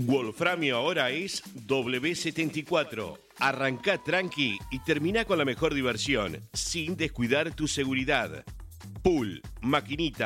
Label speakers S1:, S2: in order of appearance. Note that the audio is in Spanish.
S1: Wolframio ahora es W74. Arrancá tranqui y termina con la mejor diversión, sin descuidar tu seguridad. Pool, maquinita,